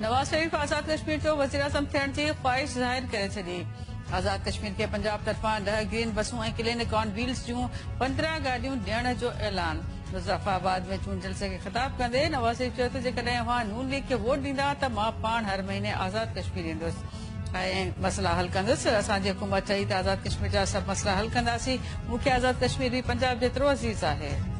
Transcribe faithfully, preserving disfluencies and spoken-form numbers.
नवाज शरीफ आज़ाद कश्मीर जो वज़ीर आज़म थियण जी ख्वाहिश ज़ाहिर करे छॾी। आज़ाद कश्मीर के पंजाब तरफां ॾह ग्रीन बसूं ऐं क्लिनिक ऑन व्हील्स जूं पंद्रहं गाॾियूं ॾियण जो ऐलान। मुज़फ़्फ़राबाद में चूंड जलसे खे ख़िताब कंदे नवाज शरीफ चयो त जेकॾहिं अव्हां नून लीग खे वोट ॾींदा त मां पाण हर महीने आज़ाद कश्मीर ईंदुसि ऐं मसइला हल कंदुसि। असांजी हुकूमत चई त आज़ाद कश्मीर जा सभु मसइला हल कंदासीं। मूंखे आज़ाद कश्मीर बि पंजाब जेतिरो अज़ीज़ आहे।